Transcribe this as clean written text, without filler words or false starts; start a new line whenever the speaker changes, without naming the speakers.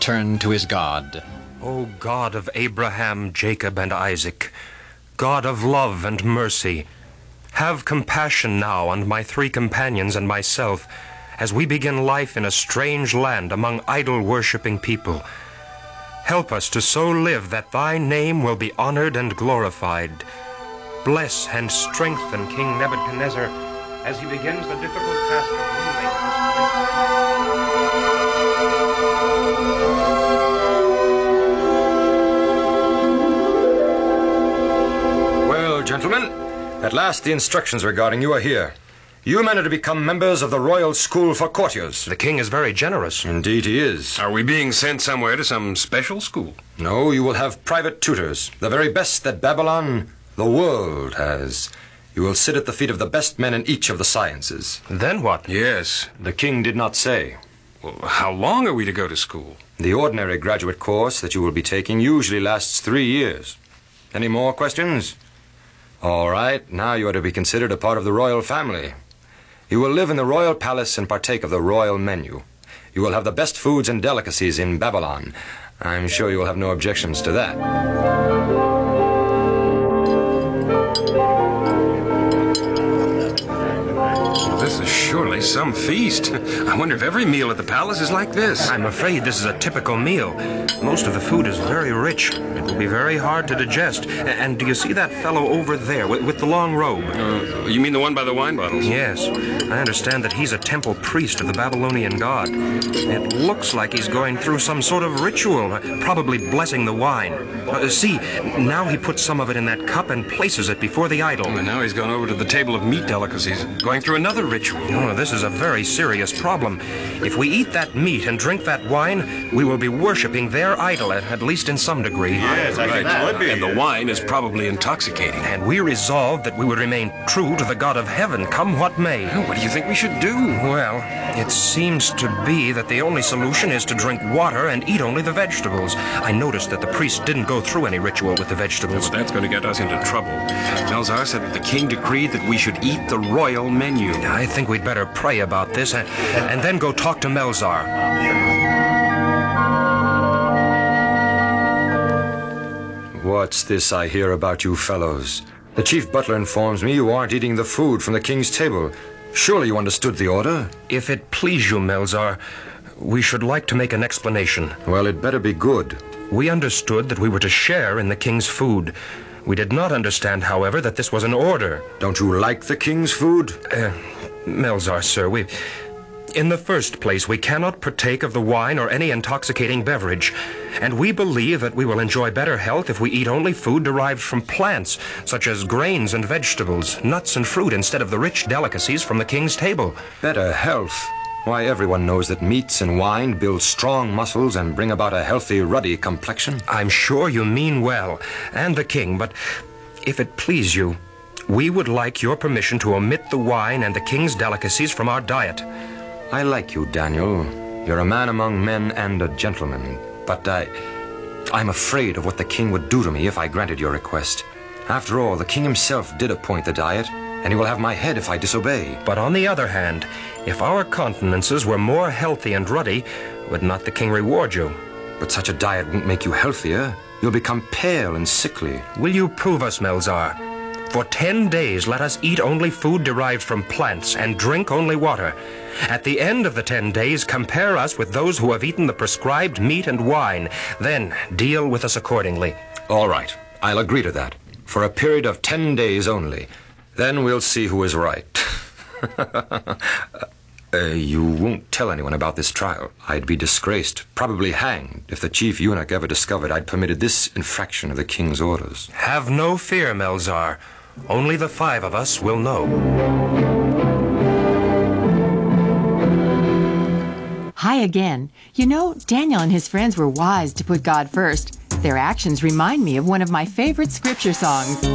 turned to his God.
O God of Abraham, Jacob, and Isaac, God of love and mercy, have compassion now on my 3 companions and myself as we begin life in a strange land among idol-worshipping people. Help us to so live that thy name will be honored and glorified. Bless and strengthen King Nebuchadnezzar as he begins the difficult task of ruling this great...
Well, gentlemen, at last the instructions regarding you are here. You men are to become members of the Royal School for Courtiers.
The king is very generous.
Indeed he is.
Are we being sent somewhere to some special school?
No, you will have private tutors, the very best that Babylon, the world, has. You will sit at the feet of the best men in each of the sciences.
Then what?
Yes.
The king did not say.
Well, how long are we to go to school?
The ordinary graduate course that you will be taking usually lasts 3 years. Any more questions? All right, now you are to be considered a part of the royal family. You will live in the royal palace and partake of the royal menu. You will have the best foods and delicacies in Babylon. I'm sure you will have no objections to that.
This is surely some feast. I wonder if every meal at the palace is like this.
I'm afraid this is a typical meal. Most of the food is very rich. It will be very hard to digest. And do you see that fellow over there with the long robe?
You mean the one by the wine bottles?
Yes. I understand that he's a temple priest of the Babylonian god. It looks like he's going through some sort of ritual, probably blessing the wine. See, now he puts some of it in that cup and places it before the idol.
And now he's gone over to the table of meat delicacies, going through another ritual.
Oh, this is a very serious problem. If we eat that meat and drink that wine, we will be worshipping their idol, at least in some degree.
Yes, I think that would be. And the wine is probably intoxicating.
And we resolved that we would remain true to the God of heaven, come what may.
What do you think we should do?
Well, it seems to be that the only solution is to drink water and eat only the vegetables. I noticed that the priest didn't go through any ritual with the vegetables.
Well, that's going to get us into trouble. Melzar said that the king decreed that we should eat the royal menu.
I think we'd better pray about this and then go talk to Melzar.
What's this I hear about you fellows? The chief butler informs me you aren't eating the food from the king's table. Surely you understood the order?
If it please you, Melzar, we should like to make an explanation.
Well, it better be good.
We understood that we were to share in the king's food. We did not understand, however, that this was an order.
Don't you like the king's food?
Melzar, sir, in the first place, we cannot partake of the wine or any intoxicating beverage. And we believe that we will enjoy better health if we eat only food derived from plants, such as grains and vegetables, nuts and fruit, instead of the rich delicacies from the king's table.
Better health? Why, everyone knows that meats and wine build strong muscles and bring about a healthy, ruddy complexion.
I'm sure you mean well, and the king, but if it please you, we would like your permission to omit the wine and the king's delicacies from our diet.
I like you, Daniel. You're a man among men and a gentleman. But I'm afraid of what the king would do to me if I granted your request. After all, the king himself did appoint the diet, and he will have my head if I disobey.
But on the other hand, if our countenances were more healthy and ruddy, would not the king reward you?
But such a diet won't make you healthier. You'll become pale and sickly.
Will you prove us, Melzar? For 10 days, let us eat only food derived from plants and drink only water. At the end of the 10 days, compare us with those who have eaten the prescribed meat and wine. Then deal with us accordingly.
All right, I'll agree to that. For a period of 10 days only. Then we'll see who is right. You won't tell anyone about this trial. I'd be disgraced, probably hanged, if the chief eunuch ever discovered I'd permitted this infraction of the king's orders.
Have no fear, Melzar. Only the 5 of us will know.
Hi again. You know, Daniel and his friends were wise to put God first. Their actions remind me of one of my favorite scripture songs.